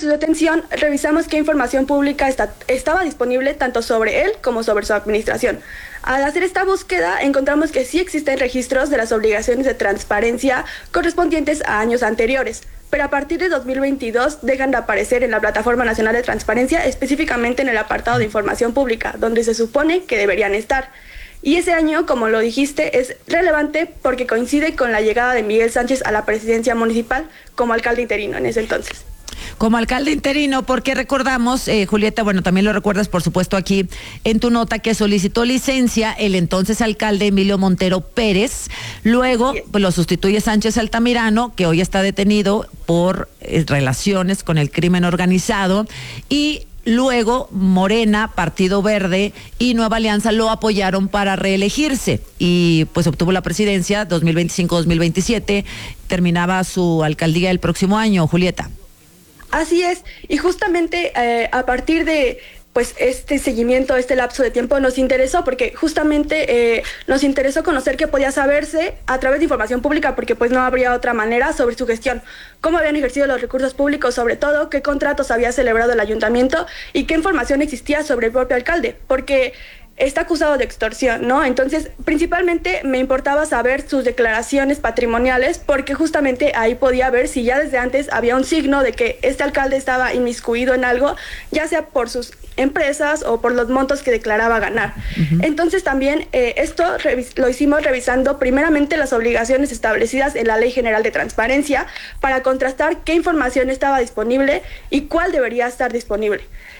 su detención, revisamos qué información pública estaba disponible tanto sobre él como sobre su administración. Al hacer esta búsqueda, encontramos que sí existen registros de las obligaciones de transparencia correspondientes a años anteriores, pero a partir de 2022 dejan de aparecer en la Plataforma Nacional de Transparencia, específicamente en el apartado de información pública, donde se supone que deberían estar. Y ese año, como lo dijiste, es relevante porque coincide con la llegada de Miguel Sánchez a la presidencia municipal como alcalde interino en ese entonces. Como alcalde interino, porque recordamos, Julieta, bueno, también lo recuerdas, por supuesto, aquí en tu nota, que solicitó licencia el entonces alcalde Emilio Montero Pérez, luego pues, lo sustituye Sánchez Altamirano, que hoy está detenido por relaciones con el crimen organizado, y luego Morena, Partido Verde y Nueva Alianza lo apoyaron para reelegirse y pues obtuvo la presidencia 2025-2027, terminaba su alcaldía el próximo año, Julieta. Así es, y justamente a partir de pues este seguimiento, este lapso de tiempo nos interesó porque justamente nos interesó conocer qué podía saberse a través de información pública porque pues no habría otra manera sobre su gestión, cómo habían ejercido los recursos públicos, sobre todo qué contratos había celebrado el ayuntamiento y qué información existía sobre el propio alcalde, porque está acusado de extorsión, ¿no? Entonces, principalmente me importaba saber sus declaraciones patrimoniales porque justamente ahí podía ver si ya desde antes había un signo de que este alcalde estaba inmiscuido en algo, ya sea por sus empresas o por los montos que declaraba ganar. Uh-huh. Entonces también esto lo hicimos revisando primeramente las obligaciones establecidas en la Ley General de Transparencia para contrastar qué información estaba disponible y cuál debería estar disponible.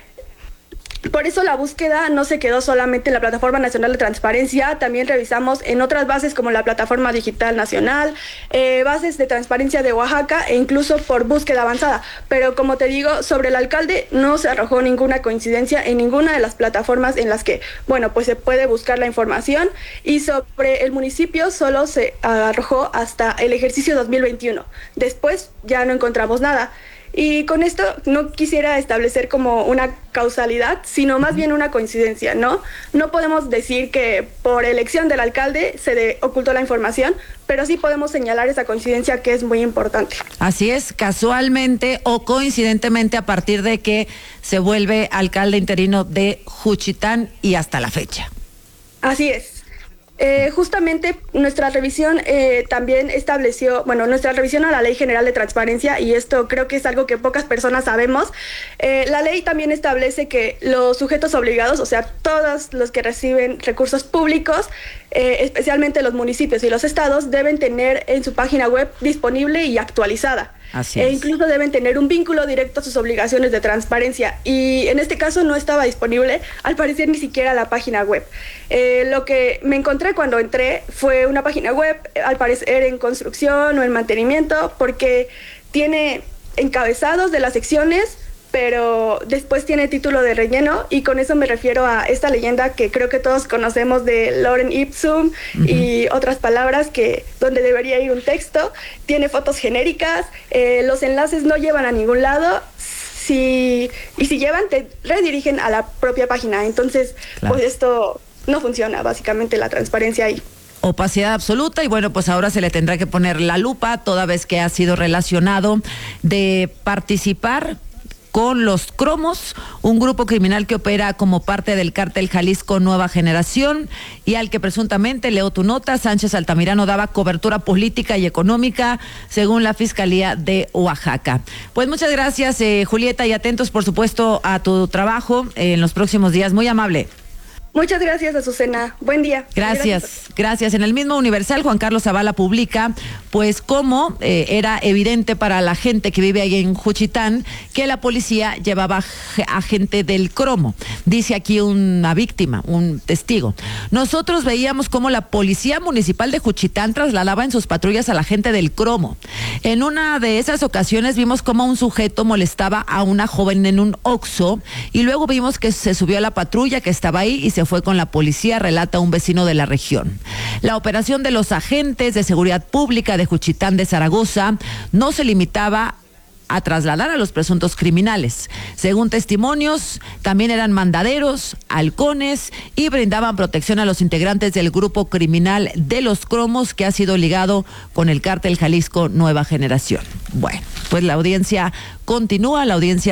Por eso la búsqueda no se quedó solamente en la Plataforma Nacional de Transparencia, también revisamos en otras bases como la Plataforma Digital Nacional, bases de transparencia de Oaxaca e incluso por búsqueda avanzada. Pero como te digo, sobre el alcalde no se arrojó ninguna coincidencia en ninguna de las plataformas en las que, bueno, pues se puede buscar la información y sobre el municipio solo se arrojó hasta el ejercicio 2021. Después ya no encontramos nada. Y con esto no quisiera establecer como una causalidad, sino más bien una coincidencia, ¿no? No podemos decir que por elección del alcalde se ocultó la información, pero sí podemos señalar esa coincidencia que es muy importante. Así es, casualmente o coincidentemente a partir de que se vuelve alcalde interino de Juchitán y hasta la fecha. Así es. Justamente nuestra revisión también estableció, bueno, nuestra revisión a la Ley General de Transparencia, y esto creo que es algo que pocas personas sabemos, la ley también establece que los sujetos obligados, o sea, todos los que reciben recursos públicos, especialmente los municipios y los estados, deben tener en su página web disponible y actualizada. Así es. Incluso deben tener un vínculo directo a sus obligaciones de transparencia y en este caso no estaba disponible, al parecer ni siquiera la página web. Lo que me encontré cuando entré fue una página web, al parecer en construcción o en mantenimiento, porque tiene encabezados de las secciones, pero después tiene título de relleno, y con eso me refiero a esta leyenda que creo que todos conocemos de Lorem Ipsum. Uh-huh. Y otras palabras que donde debería ir un texto, tiene fotos genéricas, los enlaces no llevan a ningún lado, y si llevan te redirigen a la propia página, entonces claro, pues esto no funciona, básicamente la transparencia ahí. Opacidad absoluta, y bueno, pues ahora se le tendrá que poner la lupa toda vez que ha sido relacionado de participar con los Cromos, un grupo criminal que opera como parte del cártel Jalisco Nueva Generación y al que presuntamente, leo tu nota, Sánchez Altamirano daba cobertura política y económica según la Fiscalía de Oaxaca. Pues muchas gracias, Julieta, y atentos por supuesto a tu trabajo en los próximos días. Muy amable. Muchas gracias, Azucena. Buen día. Gracias. En el mismo Universal, Juan Carlos Zavala publica, pues cómo era evidente para la gente que vive ahí en Juchitán que la policía llevaba a gente del Cromo. Dice aquí una víctima, un testigo. Nosotros veíamos cómo la Policía Municipal de Juchitán trasladaba en sus patrullas a la gente del Cromo. En una de esas ocasiones vimos cómo un sujeto molestaba a una joven en un Oxxo y luego vimos que se subió a la patrulla que estaba ahí y se fue con la policía, relata un vecino de la región. La operación de los agentes de seguridad pública de Juchitán de Zaragoza no se limitaba a trasladar a los presuntos criminales. Según testimonios, también eran mandaderos, halcones y brindaban protección a los integrantes del grupo criminal de los Cromos que ha sido ligado con el cártel Jalisco Nueva Generación. Bueno, pues la audiencia continúa, la audiencia